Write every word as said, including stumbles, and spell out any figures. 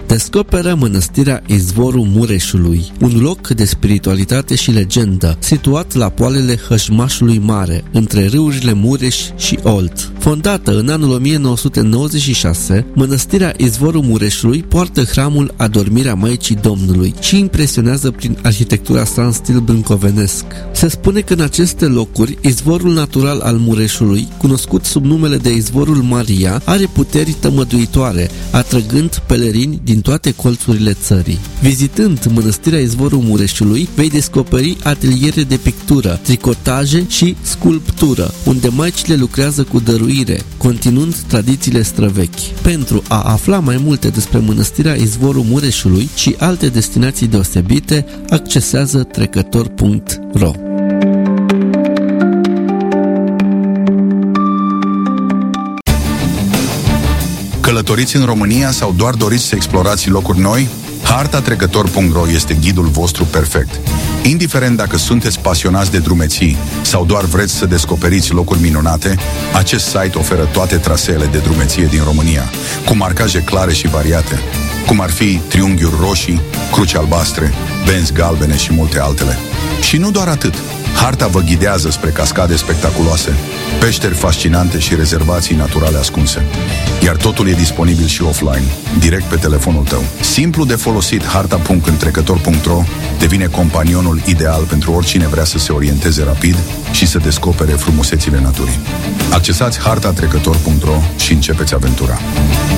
Descoperă mănăstirea Izvorul Mureșului, un loc de spiritualitate și legendă, situat la poalele Hășmașului Mare, între râurile Mureș și Olt. Fondată în anul o mie nouă sute nouăzeci și șase, mănăstirea Izvorul Mureșului poartă hramul Adormirea Maicii Domnului și impresionează prin arhitectura sa în stil brâncovenesc. Se spune că în aceste locuri, izvorul natural al Mureșului, cunoscut sub numele de Izvorul Maria, are puteri tămăduitoare, atrăgând pelerini din toate colțurile țării. Vizitând mănăstirea Izvorul Mureșului, vei descoperi ateliere de pictură, tricotaje și sculptură, unde maicile lucrează cu dăruire, continuând tradițiile străvechi. Pentru a afla mai multe despre mănăstirea Izvorul Mureșului și alte destinații deosebite, accesează trecător punct ro. Călătoriți în România sau doar doriți să explorați locuri noi? harta trecător punct ro este ghidul vostru perfect. Indiferent dacă sunteți pasionați de drumeții sau doar vreți să descoperiți locuri minunate, acest site oferă toate traseele de drumeție din România, cu marcaje clare și variate, cum ar fi triunghiuri roșii, cruci albastre, benzi galbene și multe altele. Și nu doar atât. Harta vă ghidează spre cascade spectaculoase, peșteri fascinante și rezervații naturale ascunse. Iar totul e disponibil și offline, direct pe telefonul tău. Simplu de folosit, harta punct întrecător punct ro devine companionul ideal pentru oricine vrea să se orienteze rapid și să descopere frumusețile naturii. Accesați harta trecător punct ro și începeți aventura.